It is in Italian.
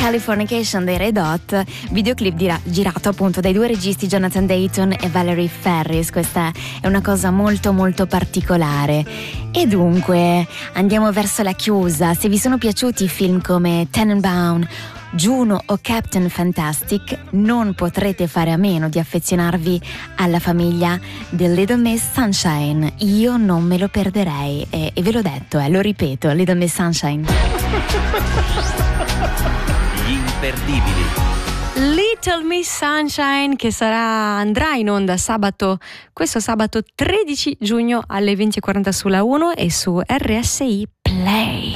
Californication dei Red Hot, videoclip girato appunto dai due registi Jonathan Dayton e Valerie Ferris. Questa è una cosa molto molto particolare. E dunque andiamo verso la chiusa. Se vi sono piaciuti film come Tenenbaum, Juno o Captain Fantastic, non potrete fare a meno di affezionarvi alla famiglia di Little Miss Sunshine. Io non me lo perderei e ve l'ho detto, lo ripeto, Little Miss Sunshine. Gli imperdibili. Little Miss Sunshine, che andrà in onda questo sabato 13 giugno alle 20:40 sulla 1 e su RSI Play.